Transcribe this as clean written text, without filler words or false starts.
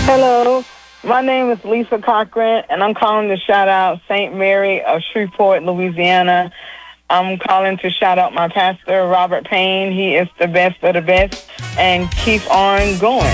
Hello, my name is Lisa Cochran, and I'm calling to shout out St. Mary of Shreveport, Louisiana. I'm calling to shout out my pastor, Robert Payne. He is the best of the best, and keep on going.